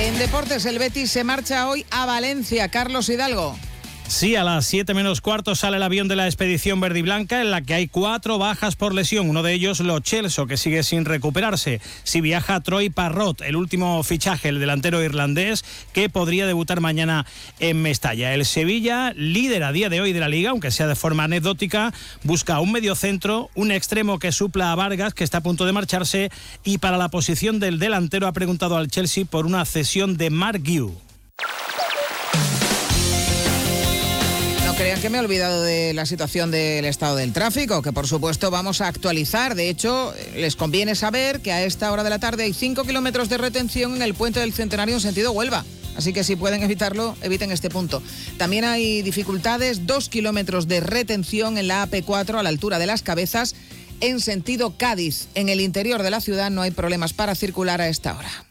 En deportes, el Betis se marcha hoy a Valencia. Carlos Hidalgo. Sí, a las 7 menos cuarto sale el avión de la expedición verde y blanca, en la que hay 4 bajas por lesión. Uno de ellos, Lo Celso, que sigue sin recuperarse. Si viaja Troy Parrott, el último fichaje, el delantero irlandés, que podría debutar mañana en Mestalla. El Sevilla, líder a día de hoy de la Liga, aunque sea de forma anecdótica, busca un mediocentro, un extremo que supla a Vargas, que está a punto de marcharse, y para la posición del delantero ha preguntado al Chelsea por una cesión de Mark Guiu. Crean que me he olvidado de la situación del estado del tráfico, que por supuesto vamos a actualizar. De hecho, les conviene saber que a esta hora de la tarde hay 5 kilómetros de retención en el puente del Centenario en sentido Huelva. Así que si pueden evitarlo, eviten este punto. También hay dificultades, 2 kilómetros de retención en la AP4 a la altura de Las Cabezas en sentido Cádiz. En el interior de la ciudad no hay problemas para circular a esta hora.